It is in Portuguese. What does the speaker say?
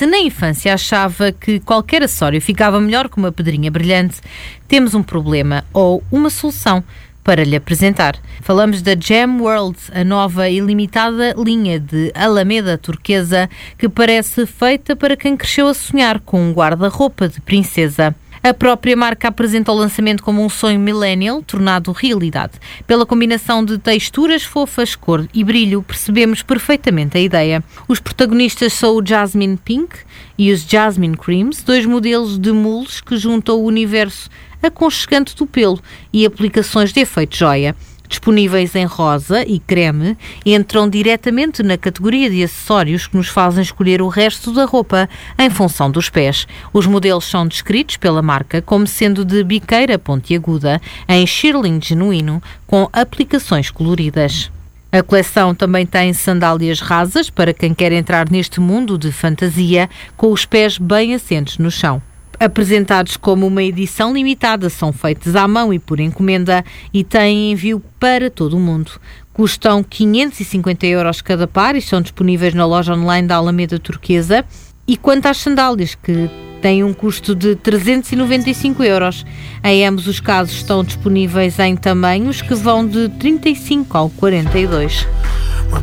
se na infância achava que qualquer acessório ficava melhor que uma pedrinha brilhante, temos um problema ou uma solução para lhe apresentar. Falamos da Gem World, a nova e limitada linha de Alameda turquesa que parece feita para quem cresceu a sonhar com um guarda-roupa de princesa. A própria marca apresenta o lançamento como um sonho millennial tornado realidade. Pela combinação de texturas fofas, cor e brilho, percebemos perfeitamente a ideia. Os protagonistas são o Jasmine Pink e os Jasmine Creams, dois modelos de mules que juntam o universo aconchegante do pelo e aplicações de efeito joia. Disponíveis em rosa e creme, entram diretamente na categoria de acessórios que nos fazem escolher o resto da roupa em função dos pés. Os modelos são descritos pela marca como sendo de biqueira pontiaguda, em shearling genuíno, com aplicações coloridas. A coleção também tem sandálias rasas para quem quer entrar neste mundo de fantasia, com os pés bem assentes no chão. Apresentados como uma edição limitada, são feitos à mão e por encomenda e têm envio para todo o mundo. Custam 550 € cada par e estão disponíveis na loja online da Alameda Turquesa. E quanto às sandálias, que têm um custo de 395 €, em ambos os casos estão disponíveis em tamanhos que vão de 35 ao 42.